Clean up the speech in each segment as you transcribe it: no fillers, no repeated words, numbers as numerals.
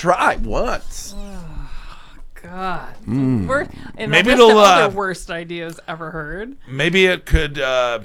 try once. God. Mm. Maybe it'll the other worst ideas ever heard. Maybe it could.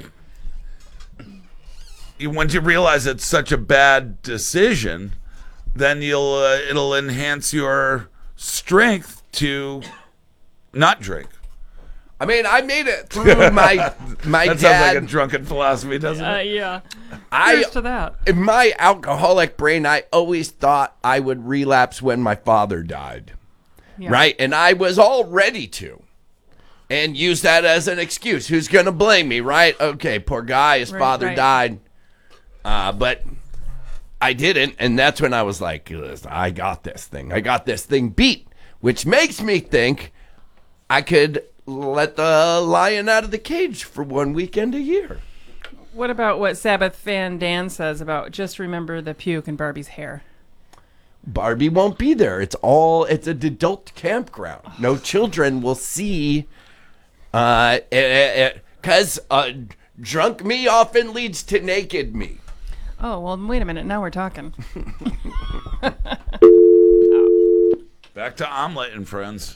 Once you realize it's such a bad decision, then it'll enhance your strength to not drink. I mean, I made it through my that dad. Sounds like a drunken philosophy, doesn't it? Yeah. Cheers to that. In my alcoholic brain, I always thought I would relapse when my father died. Yeah. Right? And I was all ready to. And use that as an excuse. Who's going to blame me, right? Okay, poor guy, his father died. But I didn't. And that's when I was like, I got this thing. I got this thing beat. Which makes me think I could let the lion out of the cage for one weekend a year. What about what Sabbath fan Dan says about just remember the puke in Barbie's hair? Barbie won't be there. It's an adult campground. No children will see, because drunk me often leads to naked me. Oh, well, wait a minute. Now we're talking. Back to Omelet and Friends.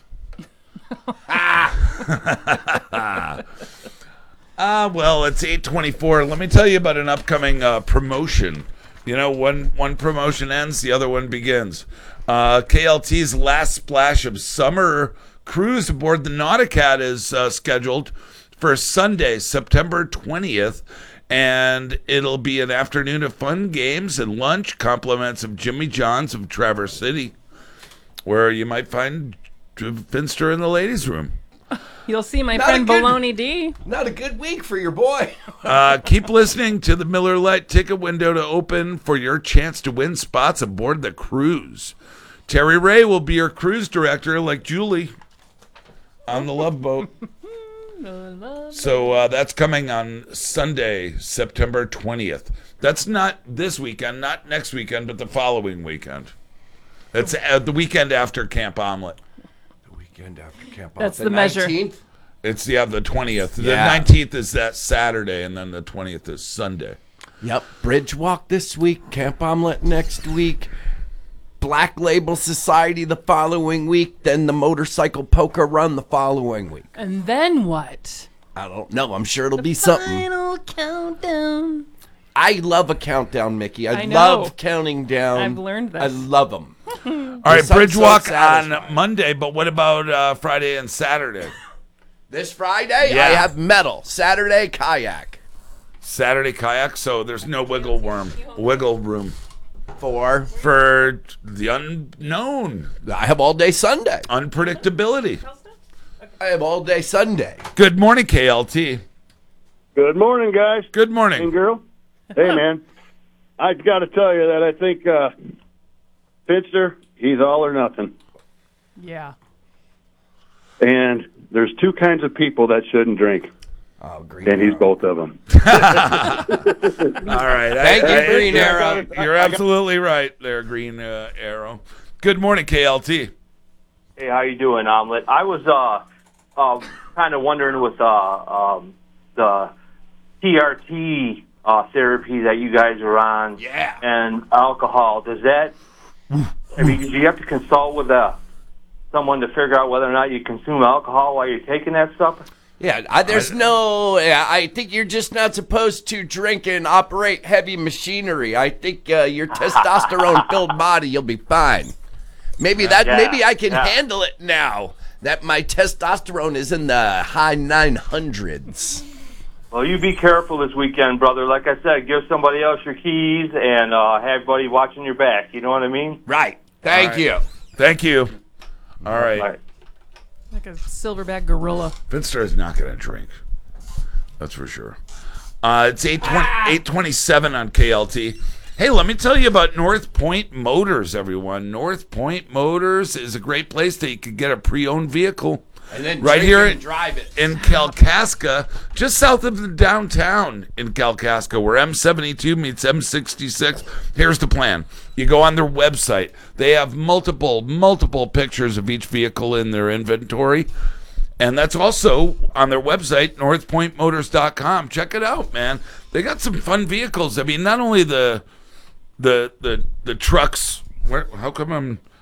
Well, it's 8:24. Let me tell you about an upcoming promotion. You know, one promotion ends, the other one begins. KLT's last splash of summer cruise aboard the Nauticat is scheduled for Sunday, September 20th. And it'll be an afternoon of fun games and lunch, compliments of Jimmy John's of Traverse City, where you might find Finster in the ladies' room. You'll see my friend Baloney D. Not a good week for your boy. Keep listening to the Miller Lite ticket window to open for your chance to win spots aboard the cruise. Terry Ray will be your cruise director, like Julie, on the Love Boat. So that's coming on Sunday, September 20th. That's not this weekend, not next weekend, but the following weekend. It's the weekend after Camp Omelet. The weekend after Camp Omelet. That's the measure. 19th? It's the 20th. Yeah. The 19th is that Saturday, and then the 20th is Sunday. Yep. Bridge Walk this week, Camp Omelet next week, Black Label Society the following week, then the motorcycle poker run the following week. And then what? I don't know. I'm sure it'll be something. Final countdown. I love a countdown, Mickey. I know. love counting down. I've learned this. I love them. All right, Bridge Walk on Monday, but what about Friday and Saturday? This Friday, Yeah. I have metal. Saturday, kayak. Saturday kayak, so there's no wiggle room For the unknown, I have all day Sunday. unpredictability. I have all day Sunday. Good morning, KLT. Good morning, guys. Good Hey, morning. girl. Hey, man. I got to tell you that I think Finster, he's all or nothing. Yeah. And there's two kinds of people that shouldn't drink, Oh, Green and he's Arrow. both of them. All right. Thank you, Green Arrow. You're absolutely right there, Green Arrow. Good morning, KLT. Hey, how you doing, Omelet? I was kind of wondering with the TRT therapy that you guys are on, Yeah. and alcohol. Does that? I mean, do you have to consult with someone to figure out whether or not you consume alcohol while you're taking that stuff? Yeah, I think you're just not supposed to drink and operate heavy machinery. I think your testosterone-filled body, you'll be fine. Maybe I can handle it now that my testosterone is in the high 900s. Well, you be careful this weekend, brother. Like I said, give somebody else your keys and have everybody watching your back. You know what I mean? Right. Thank you. Thank you. All right. Right. Like a silverback gorilla. Finster is not going to drink. That's for sure. It's 8:27 on KLT. Hey, let me tell you about North Point Motors, everyone. North Point Motors is a great place that you can get a pre-owned vehicle. And then right drink here it and drive it. in Kalkaska, just south of the downtown in Kalkaska, where M72 meets M66. Here's the plan. You go on their website. They have multiple pictures of each vehicle in their inventory. And that's also on their website, northpointmotors.com. Check it out, man. They got some fun vehicles. I mean, not only the trucks. How come